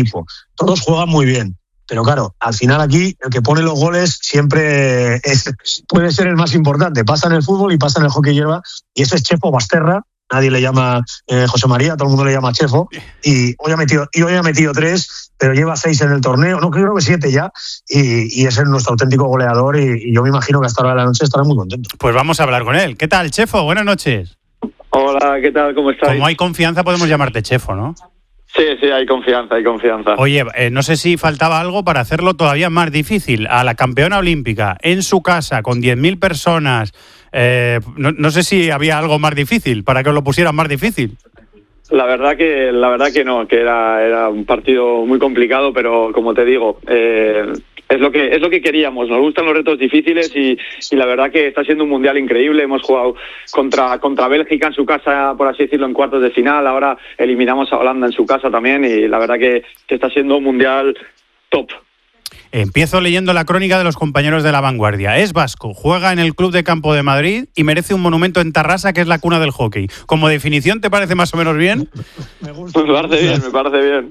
equipo. Todos juegan muy bien. Pero claro, al final aquí el que pone los goles siempre puede ser el más importante. Pasa en el fútbol y pasa en el hockey hierba, y ese es Chefo Basterra. Nadie le llama José María, todo el mundo le llama Chefo. Y hoy ha metido 3, pero lleva 6 en el torneo. No, creo que 7 ya. Y es nuestro auténtico goleador. Y yo me imagino que hasta la hora de la noche estará muy contento. Pues vamos a hablar con él. ¿Qué tal, Chefo? Buenas noches. Hola, ¿qué tal? ¿Cómo estáis? Como hay confianza, podemos llamarte Chefo, ¿no? Sí, hay confianza. Oye, no sé si faltaba algo para hacerlo todavía más difícil. A la campeona olímpica, en su casa, con 10.000 personas. No sé si había algo más difícil, para que os lo pusieran más difícil. La verdad que no, que era un partido muy complicado, pero como te digo, es lo que queríamos. Nos gustan los retos difíciles y la verdad que está siendo un mundial increíble. Hemos jugado contra Bélgica en su casa, por así decirlo, en cuartos de final. Ahora eliminamos a Holanda en su casa también y la verdad que está siendo un mundial top. Empiezo leyendo la crónica de los compañeros de La Vanguardia. Es vasco, juega en el Club de Campo de Madrid y merece un monumento en Tarrasa, que es la cuna del hockey. ¿Como definición te parece más o menos bien? Me parece bien.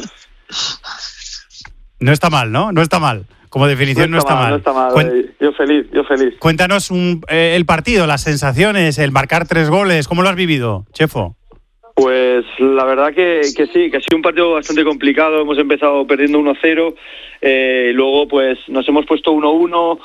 No está mal, ¿no? No está mal. Como definición no está mal. No está mal. Yo feliz. Cuéntanos el partido, las sensaciones, el marcar 3 goles. ¿Cómo lo has vivido, Chefo? Pues la verdad que sí, que ha sido un partido bastante complicado. Hemos empezado perdiendo 1-0, luego pues nos hemos puesto 1-1,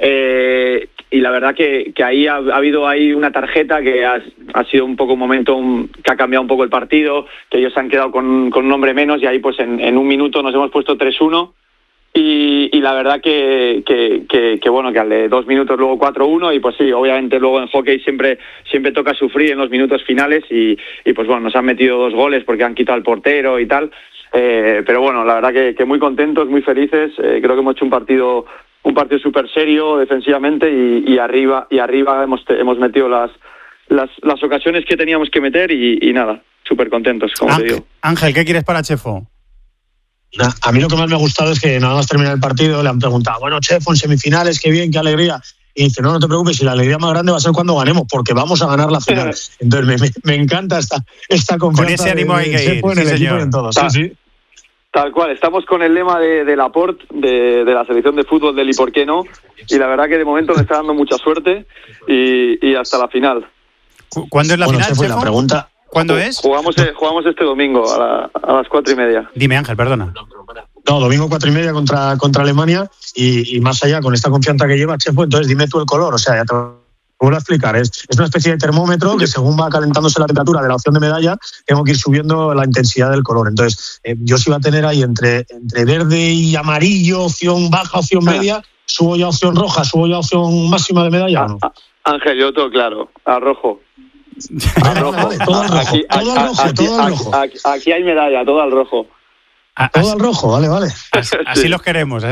y la verdad que ahí ha habido ahí una tarjeta que ha sido un poco un momento que ha cambiado un poco el partido, que ellos se han quedado con un hombre menos y ahí pues en un minuto nos hemos puesto 3-1. Y la verdad que bueno, que al de 2 minutos luego 4-1 y pues sí, obviamente luego en hockey siempre toca sufrir en los minutos finales y pues bueno, nos han metido 2 goles porque han quitado al portero y tal, pero bueno, la verdad que muy contentos, muy felices. Creo que hemos hecho un partido súper serio defensivamente y arriba hemos metido las ocasiones que teníamos que meter y nada, súper contentos, como te digo. Ángel, ¿qué quieres para Chefo? A mí lo que más me ha gustado es que nada más terminar el partido le han preguntado, bueno, Chefo, en semifinales, qué bien, qué alegría. Y dice, no te preocupes, si la alegría más grande va a ser cuando ganemos, porque vamos a ganar la final. Entonces me encanta esta confianza. Con ese ánimo hay que ir, en el equipo y en todo. Sí. Tal cual, estamos con el lema de Laporte, de la selección de fútbol del y por qué no, y la verdad que de momento me está dando mucha suerte y hasta la final. ¿Cuándo es la final, Chefo? La pregunta... ¿Cuándo es? Jugamos este domingo a las 4:30. Dime, Ángel, perdona. No, domingo 4:30 contra Alemania y más allá con esta confianza que lleva Chefo, entonces dime tú el color, o sea, ya te vuelvo a explicar, es una especie de termómetro que según va calentándose la temperatura de la opción de medalla, tengo que ir subiendo la intensidad del color. Entonces, yo sí iba a tener ahí entre verde y amarillo, opción baja, opción media, subo ya opción roja, subo ya opción máxima de medalla, ¿no? Ángel, yo todo claro, a rojo. Vale, todo al rojo. Aquí hay medalla, todo al rojo. Todo al rojo, vale. Así los queremos,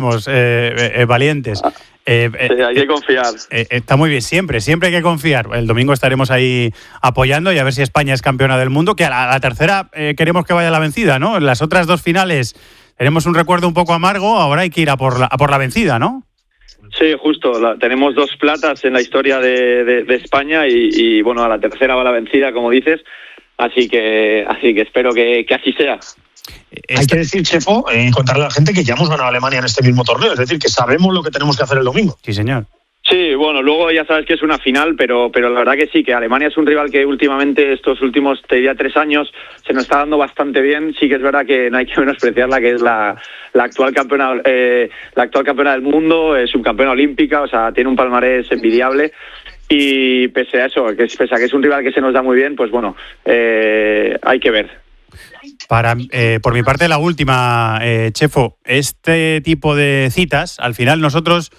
valientes. Sí, hay que confiar. Está muy bien, siempre hay que confiar. El domingo estaremos ahí apoyando y a ver si España es campeona del mundo, que a la tercera queremos que vaya la vencida, ¿no? En las otras 2 finales tenemos un recuerdo un poco amargo, ahora hay que ir a por la vencida, ¿no? Sí, justo. Tenemos 2 platas en la historia de España y bueno, a la tercera va la vencida, como dices. Así que espero que así sea. Hay que decir, Chefo, contarle a la gente que ya hemos ganado a Alemania en este mismo torneo. Es decir, que sabemos lo que tenemos que hacer el domingo. Sí, señor. Sí, bueno, luego ya sabes que es una final, pero la verdad que sí, que Alemania es un rival que últimamente, estos últimos, te diría 3 años, se nos está dando bastante bien. Sí que es verdad que no hay que menospreciarla, que es la actual campeona del mundo, subcampeona olímpica, o sea, tiene un palmarés envidiable. Y pese a eso, pese a que es un rival que se nos da muy bien, pues bueno, hay que ver. Por mi parte, la última, Chefo, este tipo de citas, al final nosotros,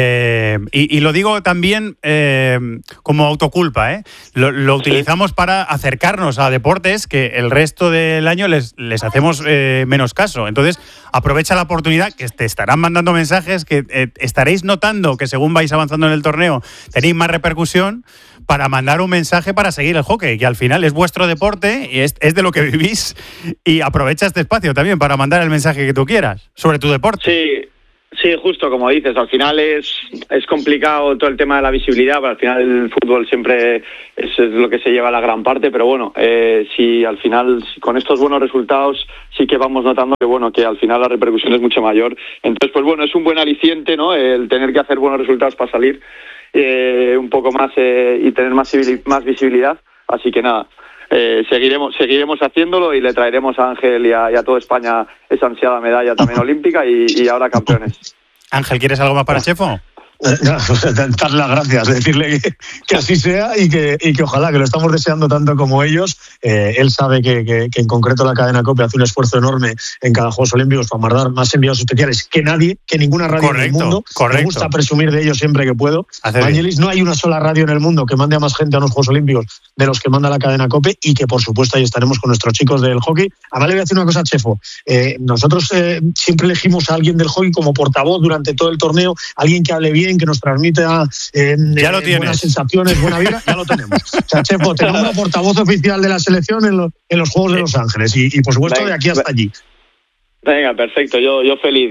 y lo digo también como autoculpa, lo utilizamos para acercarnos a deportes que el resto del año les hacemos menos caso. Entonces, aprovecha la oportunidad, que te estarán mandando mensajes, que estaréis notando que según vais avanzando en el torneo tenéis más repercusión, para mandar un mensaje para seguir el hockey, que al final es vuestro deporte y es de lo que vivís, y aprovecha este espacio también para mandar el mensaje que tú quieras sobre tu deporte. Sí, justo como dices, al final es complicado todo el tema de la visibilidad, pero al final el fútbol siempre es lo que se lleva la gran parte, pero bueno, si al final con estos buenos resultados sí que vamos notando que al final la repercusión es mucho mayor. Entonces, pues bueno, es un buen aliciente, ¿no? El tener que hacer buenos resultados para salir un poco más y tener más visibilidad, así que nada. Seguiremos haciéndolo y le traeremos a Ángel y a toda España esa ansiada medalla también olímpica y ahora campeones. Ángel, ¿quieres algo más para Chefo? Darle las gracias, decirle que así sea y que ojalá, que lo estamos deseando tanto como ellos. Él sabe que en concreto la cadena COPE hace un esfuerzo enorme en cada Juegos Olímpicos para mandar más enviados especiales que nadie, que ninguna radio en el mundo. Me gusta presumir de ellos siempre que puedo. Vangelis, no hay una sola radio en el mundo que mande a más gente a unos Juegos Olímpicos de los que manda la cadena COPE, y que por supuesto ahí estaremos con nuestros chicos del hockey. Además le voy a decir una cosa, Chefo. Nosotros siempre elegimos a alguien del hockey como portavoz durante todo el torneo, alguien que hable bien, que nos transmita buenas sensaciones, buena vida. Ya lo tenemos. O sea, Chefo, tenemos una portavoz oficial de la selección en los Juegos de Los Ángeles y por supuesto de aquí hasta allí. Venga, perfecto. Yo feliz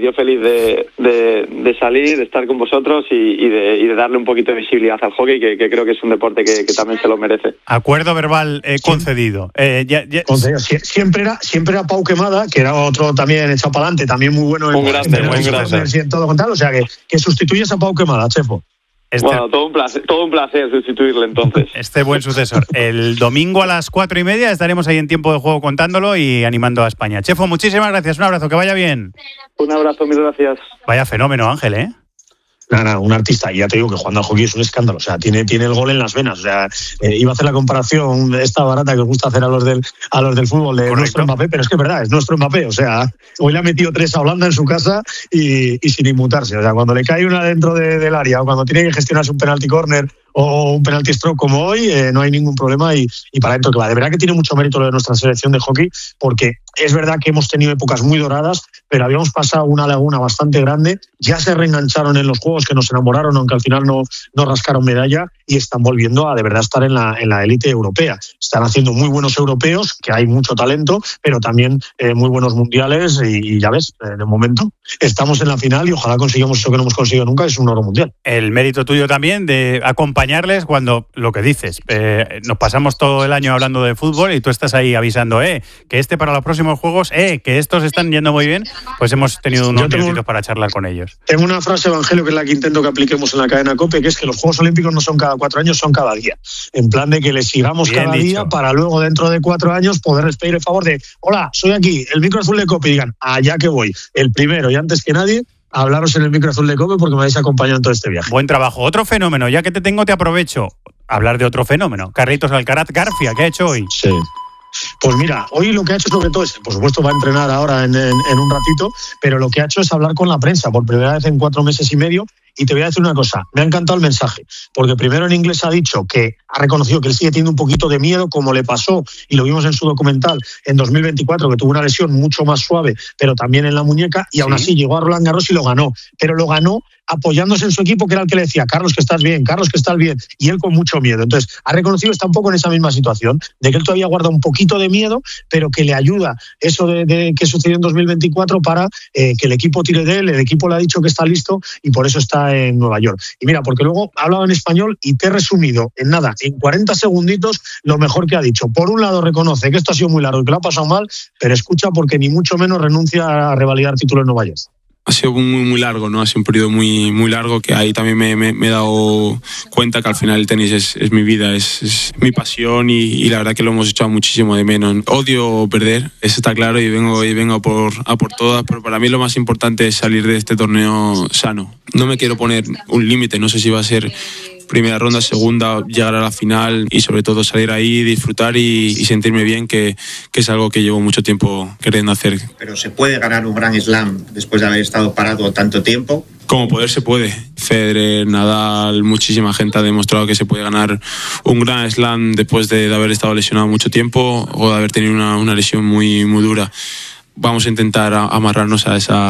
de salir, de estar con vosotros y de darle un poquito de visibilidad al hockey, que creo que es un deporte que también se lo merece. Acuerdo verbal concedido. Concedido. Siempre era Pau Quemada, que era otro también echado para adelante, también muy bueno un grande. En todo con tal, o sea que sustituyes a Pau Quemada, Chefo. Bueno, todo un placer sustituirle entonces. Este buen sucesor. El domingo a las 4:30 estaremos ahí en tiempo de juego contándolo y animando a España. Chefo, muchísimas gracias. Un abrazo, que vaya bien. Un abrazo, mil gracias. Vaya fenómeno, Ángel, ¿eh? Nada, un artista, y ya te digo que jugando al hockey es un escándalo, o sea, tiene el gol en las venas, o sea, iba a hacer la comparación esta barata que os gusta hacer a los del fútbol de nuestro Mbappé, pero es que es verdad, es nuestro Mbappé, o sea, hoy le ha metido 3 a Holanda en su casa y sin inmutarse, o sea, cuando le cae una dentro del área o cuando tiene que gestionarse un penalti corner o un penalti stroke como hoy, no hay ningún problema y para dentro que va. De verdad que tiene mucho mérito lo de nuestra selección de hockey, porque es verdad que hemos tenido épocas muy doradas, pero habíamos pasado una laguna bastante grande, ya se reengancharon en los juegos, que nos enamoraron, aunque al final no rascaron medalla, y están volviendo a de verdad estar en la élite europea. Están haciendo muy buenos europeos, que hay mucho talento, pero también muy buenos mundiales, y ya ves, de momento estamos en la final y ojalá consigamos eso que no hemos conseguido nunca, es un oro mundial. El mérito tuyo también de acompañarles cuando, lo que dices, nos pasamos todo el año hablando de fútbol y tú estás ahí avisando, que para los próximos juegos, que estos están yendo muy bien, pues hemos tenido unos minutitos para charlar con ellos. Tengo una frase, Evangelio, que es la que intento que apliquemos en la cadena COPE, que es que los Juegos Olímpicos no son cada 4 años, son cada día. En plan de que les sigamos bien cada dicho. Día para luego dentro de 4 años poderles pedir el favor de, hola, soy aquí, el micro azul de COPE, y digan, allá que voy, el primero y antes que nadie, a hablaros en el micro azul de COPE porque me habéis acompañado en todo este viaje. Buen trabajo. Otro fenómeno, ya que te tengo, te aprovecho. Hablar de otro fenómeno. Carlitos Alcaraz García, ¿qué ha hecho hoy? Sí. Pues mira, hoy lo que ha hecho sobre todo es, por supuesto va a entrenar ahora en un ratito, pero lo que ha hecho es hablar con la prensa por primera vez en 4 meses y medio. Y te voy a decir una cosa, me ha encantado el mensaje, porque primero en inglés ha dicho que ha reconocido que él sigue teniendo un poquito de miedo, como le pasó, y lo vimos en su documental, en 2024, que tuvo una lesión mucho más suave, pero también en la muñeca, y aún así llegó a Roland Garros y lo ganó. Pero lo ganó apoyándose en su equipo, que era el que le decía, Carlos, que estás bien, Carlos, que estás bien, y él con mucho miedo. Entonces, ha reconocido que está un poco en esa misma situación, de que él todavía guarda un poquito de miedo, pero que le ayuda eso de que sucedió en 2024 para que el equipo tire de él, el equipo le ha dicho que está listo, y por eso está en Nueva York. Y mira, porque luego ha hablado en español y te he resumido en nada, en 40 segunditos, lo mejor que ha dicho. Por un lado reconoce que esto ha sido muy largo y que lo ha pasado mal, pero escucha porque ni mucho menos renuncia a revalidar título en Nueva York. Ha sido muy largo, ¿no? Ha sido un periodo muy largo, que ahí también me he dado cuenta que al final el tenis es mi vida, es mi pasión, y la verdad que lo hemos echado muchísimo de menos. Odio perder, eso está claro, y vengo a por todas, pero para mí lo más importante es salir de este torneo sano. No me quiero poner un límite, no sé si va a ser primera ronda, segunda, llegar a la final y sobre todo salir ahí, disfrutar y sentirme bien, que es algo que llevo mucho tiempo queriendo hacer. Pero ¿se puede ganar un Grand Slam después de haber estado parado tanto tiempo? Como poder se puede. Federer, Nadal, muchísima gente ha demostrado que se puede ganar un Grand Slam después de haber estado lesionado mucho tiempo o de haber tenido una lesión muy dura. Vamos a intentar amarrarnos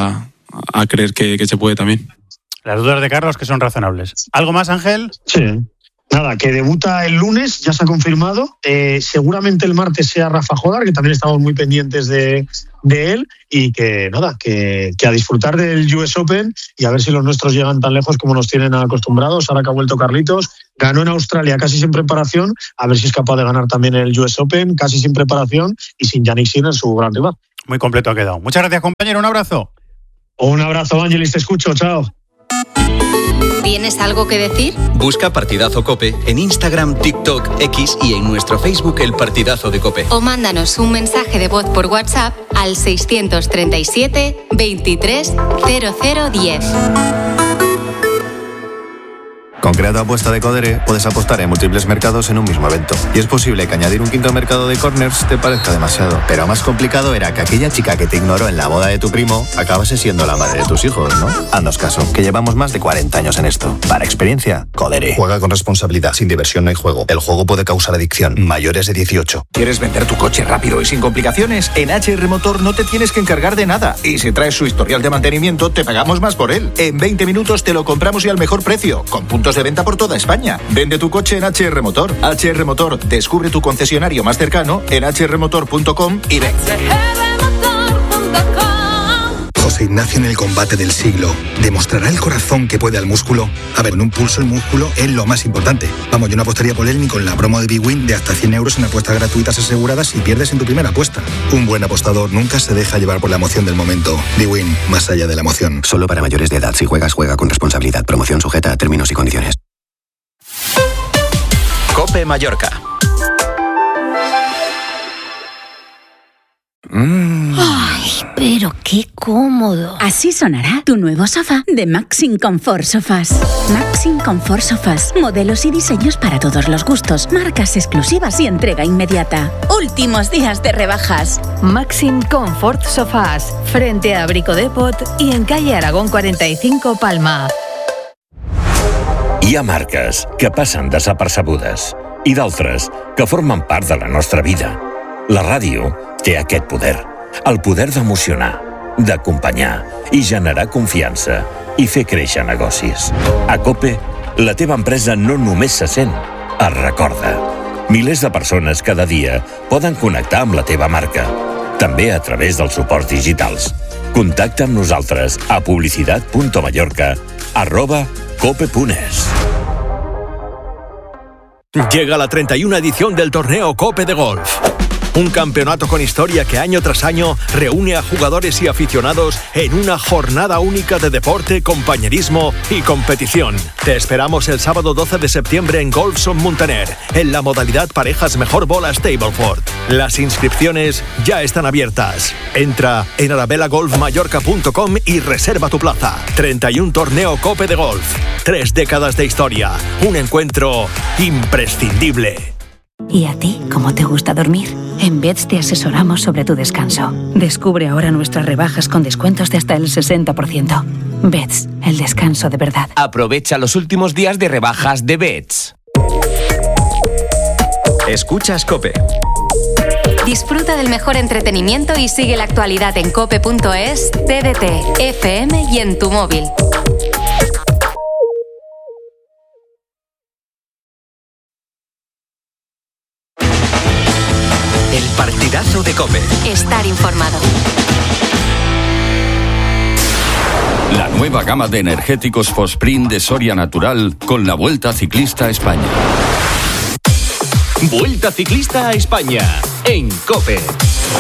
a creer que se puede también. Las dudas de Carlos, que son razonables. ¿Algo más, Ángel? Sí. Nada, que debuta el lunes, ya se ha confirmado. Seguramente el martes sea Rafa Jodar, que también estamos muy pendientes de él. Y que nada, que a disfrutar del US Open y a ver si los nuestros llegan tan lejos como nos tienen acostumbrados. Ahora que ha vuelto Carlitos, ganó en Australia casi sin preparación, a ver si es capaz de ganar también el US Open, casi sin preparación y sin Jannik Sinner, su gran rival. Muy completo ha quedado. Muchas gracias, compañero. Un abrazo. Un abrazo, Ángelis, te escucho. Chao. ¿Tienes algo que decir? Busca Partidazo COPE en Instagram, TikTok, X y en nuestro Facebook El Partidazo de COPE. O mándanos un mensaje de voz por WhatsApp al 637 23 0010. Con Creato Apuesta de Codere puedes apostar en múltiples mercados en un mismo evento. Y es posible que añadir un quinto mercado de corners te parezca demasiado. Pero más complicado era que aquella chica que te ignoró en la boda de tu primo acabase siendo la madre de tus hijos, ¿no? Haznos caso, que llevamos más de 40 años en esto. Para experiencia, Codere. Juega con responsabilidad. Sin diversión no hay juego. El juego puede causar adicción. Mayores de 18. ¿Quieres vender tu coche rápido y sin complicaciones? En HR Motor no te tienes que encargar de nada. Y si traes su historial de mantenimiento, te pagamos más por él. En 20 minutos te lo compramos y al mejor precio. Con puntos de venta por toda España. Vende tu coche en HR Motor. HR Motor, descubre tu concesionario más cercano en hrmotor.com y ven. José Ignacio en el combate del siglo. ¿Demostrará el corazón que puede al músculo? A ver, en un pulso el músculo es lo más importante. Vamos, yo no apostaría por él ni con la promo de Big Win de hasta 100 euros en apuestas gratuitas aseguradas si pierdes en tu primera apuesta. Un buen apostador nunca se deja llevar por la emoción del momento. Big Win, más allá de la emoción. Solo para mayores de edad. Si juegas, juega con responsabilidad. Promoción sujeta a términos y condiciones. COPE Mallorca. ¡Ay, pero qué cómodo! Así sonará tu nuevo sofá de Maxim Comfort Sofás. Maxim Comfort Sofás. Modelos y diseños para todos los gustos. Marcas exclusivas y entrega inmediata. Últimos días de rebajas. Maxim Comfort Sofás. Frente a Brico Depot y en calle Aragón 45, Palma. Hi ha marques que passen desapercebudes i d'altres que formen part de la nostra vida. La ràdio té aquest poder, el poder d'emocionar, d'acompanyar i generar confiança i fer créixer negocis. A COPE, la teva empresa no només se sent, es recorda. Milers de persones cada dia poden connectar amb la teva marca, també a través dels suports digitals. Contacta amb nosaltres a publicidad.mallorca@cope.es. Llega la 31 edición del torneo COPE de Golf. Un campeonato con historia que año tras año reúne a jugadores y aficionados en una jornada única de deporte, compañerismo y competición. Te esperamos el sábado 12 de septiembre en Golfson Muntaner, en la modalidad parejas mejor bola Stableford. Las inscripciones ya están abiertas. Entra en arabelagolfmallorca.com y reserva tu plaza. 31 torneo COPE de Golf. 3 décadas de historia. Un encuentro imprescindible. ¿Y a ti cómo te gusta dormir? En Beds te asesoramos sobre tu descanso. Descubre ahora nuestras rebajas con descuentos de hasta el 60%. Beds, el descanso de verdad. Aprovecha los últimos días de rebajas de Beds. Escuchas COPE. Disfruta del mejor entretenimiento y sigue la actualidad en cope.es, TDT, FM y en tu móvil. El partidazo de COPE. Estar informado. La nueva gama de energéticos Fosprint de Soria Natural con la Vuelta Ciclista a España. Vuelta Ciclista a España en COPE.